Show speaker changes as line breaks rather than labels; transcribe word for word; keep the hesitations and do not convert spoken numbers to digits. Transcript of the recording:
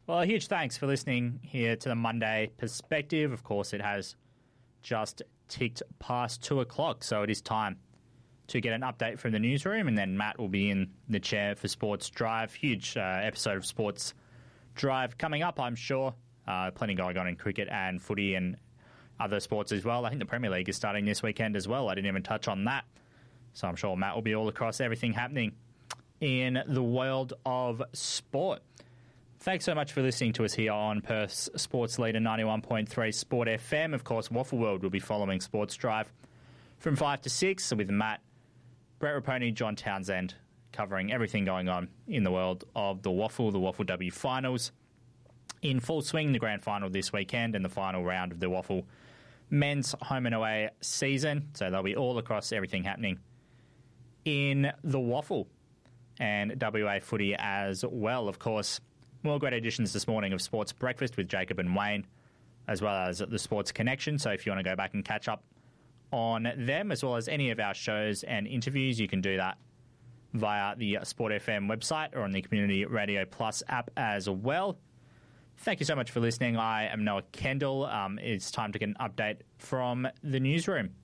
Well, a huge thanks for listening here to the Monday Perspective. Of course, it has just ticked past two o'clock, so it is time to get an update from the newsroom, and then Matt will be in the chair for Sports Drive. Huge uh, episode of Sports Drive coming up, I'm sure. Uh, plenty going on in cricket and footy and other sports as well. I think the Premier League is starting this weekend as well. I didn't even touch on that. So I'm sure Matt will be all across everything happening in the world of sport. Thanks so much for listening to us here on Perth's Sports Leader ninety-one point three Sport F M. Of course, Waffle World will be following Sports Drive from five to six with Matt, Brett Raponi, John Townsend, covering everything going on in the world of the Waffle, the Waffle W Finals. In full swing, the grand final this weekend and the final round of the Waffle men's home and away season. So they'll be all across everything happening in the Waffle and W A footy as well. Of course, more great editions this morning of Sports Breakfast with Jacob and Wayne, as well as the Sports Connection. So if you want to go back and catch up on them, as well as any of our shows and interviews, you can do that via the Sport F M website or on the Community Radio Plus app as well. Thank you so much for listening. I am Noah Kendall. Um, it's time to get an update from the newsroom.